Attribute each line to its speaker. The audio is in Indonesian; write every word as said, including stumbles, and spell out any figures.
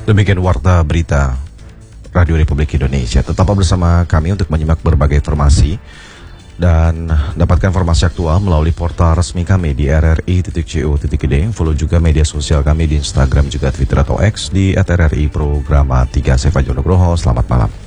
Speaker 1: Demikian Warta Berita Radio Republik Indonesia. Tetaplah bersama kami untuk menyimak berbagai informasi dan dapatkan informasi aktual melalui portal resmi kami di r r i titik co titik i d. Follow juga media sosial kami di Instagram juga Twitter atau X di at r r i programa tiga. Saya Fajar Nugroho. Selamat malam.